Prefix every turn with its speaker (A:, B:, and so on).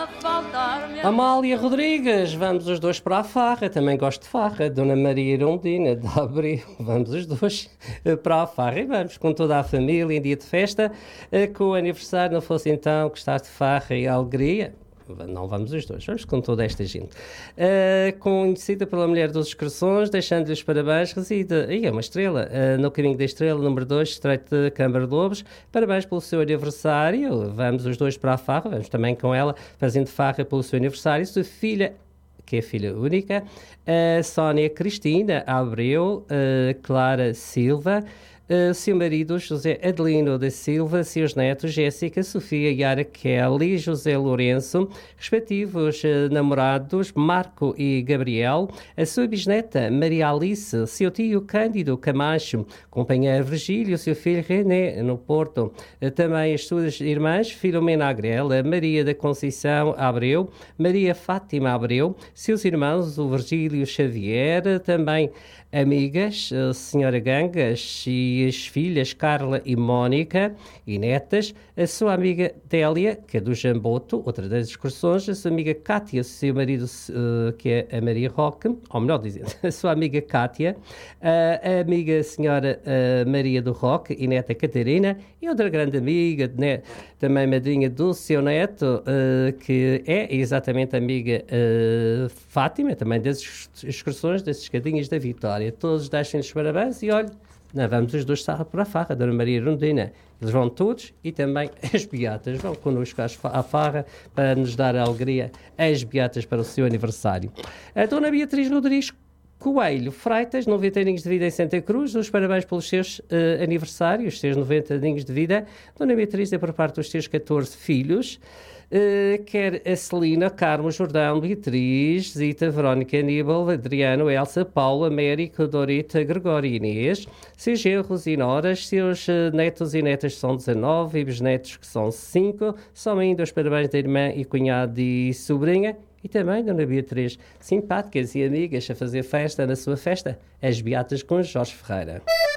A: Amália Rodrigues, vamos os dois para a farra, também gosto de farra. Dona Maria Irondina de Abril, vamos os dois para a farra e vamos com toda a família em dia de festa, que o aniversário não fosse então gostar de farra e alegria. Não vamos os dois, vamos com toda esta gente. Conhecida pela mulher dos excurções, deixando-lhe os parabéns, reside, e é uma estrela, no caminho da estrela, número 2, estreito de Câmara de Lobos. Parabéns pelo seu aniversário, vamos os dois para a farra, vamos também com ela, fazendo farra pelo seu aniversário. Sua filha, que é filha única, Sónia Cristina Abreu, Clara Silva, seu marido José Adelino da Silva, seus netos Jéssica, Sofia, Yara Kelly, José Lourenço, respectivos namorados Marco e Gabriel, a sua bisneta Maria Alice, seu tio Cândido Camacho, companheiro Virgílio, seu filho René, no Porto, também as suas irmãs Filomena Agrela, Maria da Conceição Abreu, Maria Fátima Abreu, seus irmãos o Virgílio Xavier, também amigas, a senhora Gangas e as filhas Carla e Mónica e netas, a sua amiga Délia, que é do Jamboto, outra das excursões, a sua amiga Cátia, seu marido, que é a Maria Roque, ou melhor dizendo, a sua amiga Cátia, a amiga senhora Maria do Roque e neta Catarina, e outra grande amiga, né, também madrinha do seu neto, que é exatamente amiga Fátima, também das excursões das Escadinhas da Vitória. Todos deixem-lhes parabéns e olha, não, vamos os dois para a farra, Dona Maria Irondina. Eles vão todos e também as beatas vão connosco à farra para nos dar a alegria, as beatas para o seu aniversário. A Dona Beatriz Rodrigues Coelho Freitas, 90 aninhos de vida em Santa Cruz, os parabéns pelos seus aniversários, os seus 90 aninhos de vida. Dona Beatriz é por parte dos seus 14 filhos. Quer a Celina, Carmo, Jordão, Beatriz, Zita, Verónica, Aníbal, Adriano, Elsa, Paula, Américo, Dorita, Gregório e Inês, seus genros e noras, seus netos e netas são 19 e bisnetos que são 5, são ainda os parabéns da irmã e cunhado e sobrinha. E também, Dona Beatriz, simpáticas e amigas a fazer festa na sua festa, as beatas com Jorge Ferreira.